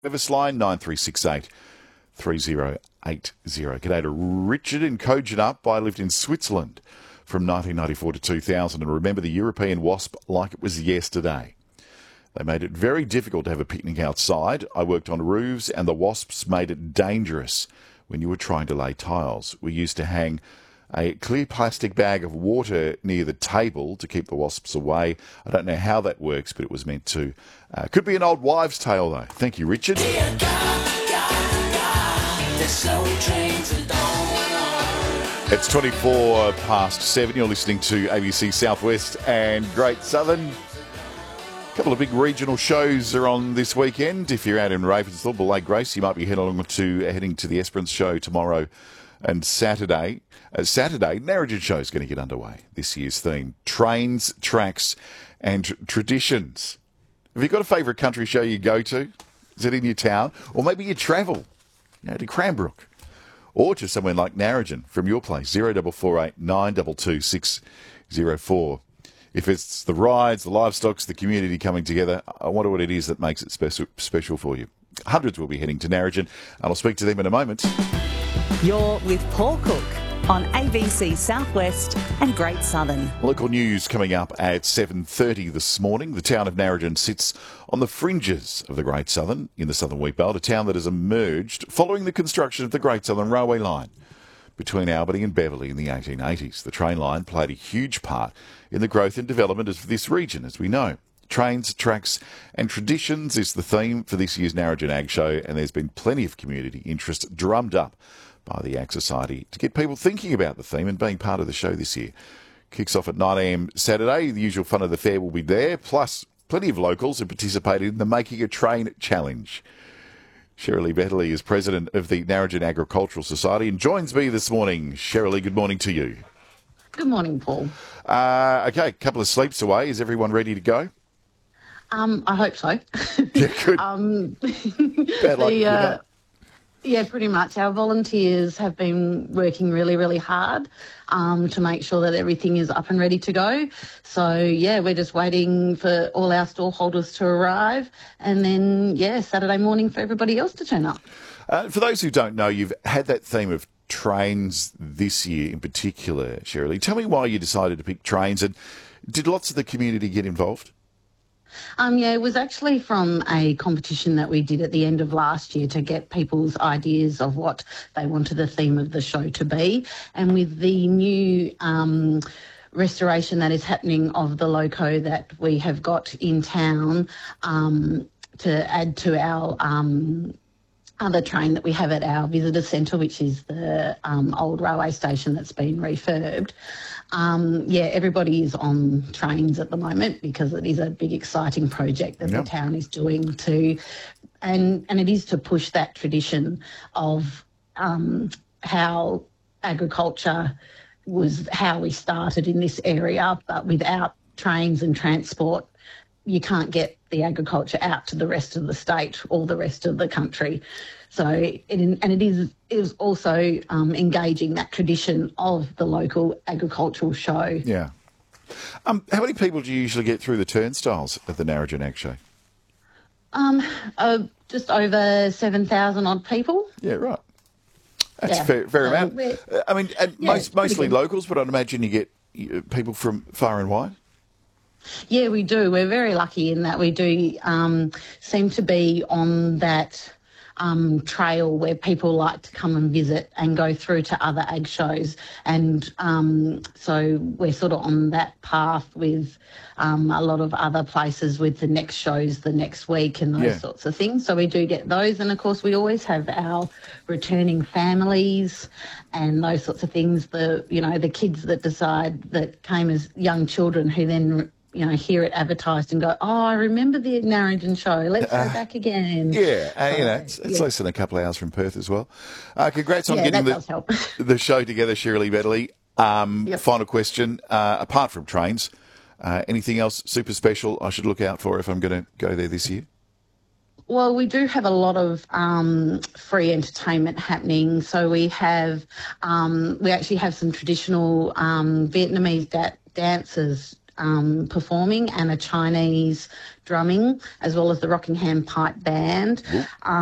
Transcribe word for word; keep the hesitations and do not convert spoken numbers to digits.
Service line nine three six eight, three zero eight zero. G'day to Richard in Kojonup. I lived in Switzerland from nineteen ninety-four to two thousand and remember the European wasp like it was yesterday. They made it very difficult to have a picnic outside. I worked on roofs and the wasps made it dangerous when you were trying to lay tiles. We used to hang a clear plastic bag of water near the table to keep the wasps away. I don't know how that works, but it was meant to. Uh, could be an old wives' tale, though. Thank you, Richard. It's twenty-four past seven. You're listening to A B C Southwest and Great Southern. A couple of big regional shows are on this weekend. If you're out in Ravensthorpe, Belay Grace, you might be heading along to heading to the Esperance show tomorrow and Saturday. Uh, Saturday, Narrogin show is going to get underway. This year's theme: trains, tracks, and tr- traditions. Have you got a favourite country show you go to? Is it in your town, or maybe you travel, you know, to Cranbrook, or to somewhere like Narrogin from your place? Zero double four eight nine double two six zero four. If it's the rides, the livestocks, the community coming together, I wonder what it is that makes it special special for you. Hundreds will be heading to Narrogin, and I'll speak to them in a moment. You're with Paul Cook on A B C Southwest and Great Southern. Local news coming up at seven thirty this morning. The town of Narrogin sits on the fringes of the Great Southern in the Southern Wheatbelt, a town that has emerged following the construction of the Great Southern Railway line between Albany and Beverley in the eighteen eighties. The train line played a huge part in the growth and development of this region, as we know. Trains, tracks and traditions is the theme for this year's Narrogin Ag Show, and there's been plenty of community interest drummed up by the Ag Society to get people thinking about the theme and being part of the show this year. Kicks off at nine a m Saturday. The usual fun of the fair will be there, plus plenty of locals who participated in the Making a Train Challenge. Shirley Betterley is president of the Narrogin Agricultural Society and joins me this morning. Shirley, good morning to you. Good morning, Paul. Uh, okay, a couple of sleeps away. Is everyone ready to go? Um, I hope so. Yeah, good. um, Bad luck. the, uh, yeah, pretty much. Our volunteers have been working really, really hard um, to make sure that everything is up and ready to go. So, yeah, we're just waiting for all our stallholders to arrive and then, yeah, Saturday morning for everybody else to turn up. Uh, for those who don't know, you've had that theme of trains this year in particular, Shirley. Tell me why you decided to pick trains, and did lots of the community get involved? Um, yeah, it was actually from a competition that we did at the end of last year to get people's ideas of what they wanted the theme of the show to be. And with the new um, restoration that is happening of the loco that we have got in town um, to add to our um, other train that we have at our visitor centre, which is the um, old railway station that's been refurbed. Um, yeah, everybody is on trains at the moment because it is a big, exciting project that yep. the town is doing to, and and it is to push that tradition of um, how agriculture was how we started in this area, but without trains and transport, you can't get the agriculture out to the rest of the state or the rest of the country. So, it, and it is, it is also um, engaging that tradition of the local agricultural show. Yeah. Um, how many people do you usually get through the turnstiles at the Narrogin Ag Show? Um, uh, just over seven thousand odd people. Yeah, right. That's yeah. a fair, fair so amount. Uh, I mean, and yeah, most, mostly good. locals, but I'd imagine you get uh, people from far and wide. Yeah, we do. We're very lucky in that we do um, seem to be on that um, trail where people like to come and visit and go through to other ag shows. And um, so we're sort of on that path with um, a lot of other places with the next shows the next week and those yeah. sorts of things. So we do get those. And, of course, we always have our returning families and those sorts of things, the, you know, the kids that decide that came as young children who then you know, hear it advertised and go, oh, I remember the Narrogin show. Let's uh, go back again. Yeah, uh, so, you know, it's, it's yeah. less than a couple of hours from Perth as well. Uh, congrats on yeah, getting that the, the show together, Shirley Betterley. Um, yep. Final question, uh, apart from trains, uh, anything else super special I should look out for if I'm going to go there this year? Well, we do have a lot of um, free entertainment happening. So we have, um, we actually have some traditional um, Vietnamese da- dancers um, performing and a Chinese drumming, as well as the Rockingham Pipe Band. Um,